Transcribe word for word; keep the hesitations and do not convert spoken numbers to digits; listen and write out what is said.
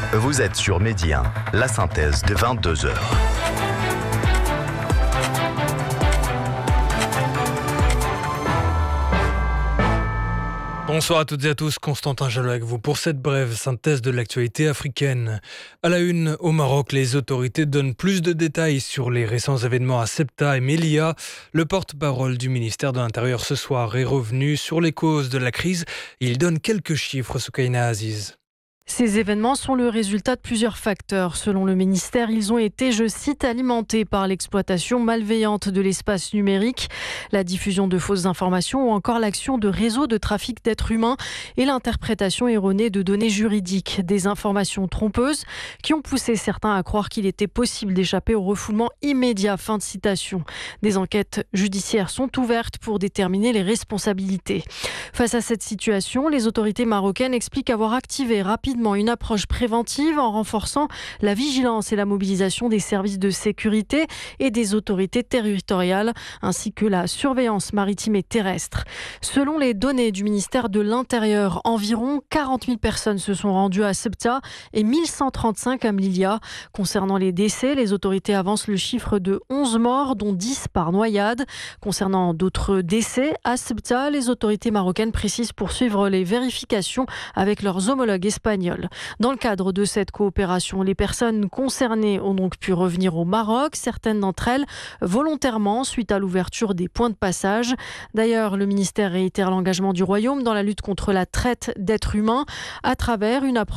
Vous êtes sur Midi un, la synthèse de vingt-deux heures. Bonsoir à toutes et à tous, Constantin Jalot avec vous pour cette brève synthèse de l'actualité africaine. À la une, au Maroc, les autorités donnent plus de détails sur les récents événements à Ceuta et Melilla. Le porte-parole du ministère de l'Intérieur ce soir est revenu sur les causes de la crise. Il donne quelques chiffres, Soukaina Aziz. Ces événements sont le résultat de plusieurs facteurs. Selon le ministère, ils ont été, je cite, alimentés par l'exploitation malveillante de l'espace numérique, la diffusion de fausses informations ou encore l'action de réseaux de trafic d'êtres humains et l'interprétation erronée de données juridiques. Des informations trompeuses qui ont poussé certains à croire qu'il était possible d'échapper au refoulement immédiat. Fin de citation. Des enquêtes judiciaires sont ouvertes pour déterminer les responsabilités. Face à cette situation, les autorités marocaines expliquent avoir activé rapidement une approche préventive en renforçant la vigilance et la mobilisation des services de sécurité et des autorités territoriales, ainsi que la surveillance maritime et terrestre. Selon les données du ministère de l'Intérieur, environ quarante mille personnes se sont rendues à Ceuta et mille cent trente-cinq à Melilla. Concernant les décès, les autorités avancent le chiffre de onze morts, dont dix par noyade. Concernant d'autres décès, à Ceuta, les autorités marocaines précisent poursuivre les vérifications avec leurs homologues espagnols. Dans le cadre de cette coopération, les personnes concernées ont donc pu revenir au Maroc, certaines d'entre elles volontairement suite à l'ouverture des points de passage. D'ailleurs, le ministère réitère l'engagement du Royaume dans la lutte contre la traite d'êtres humains à travers une approche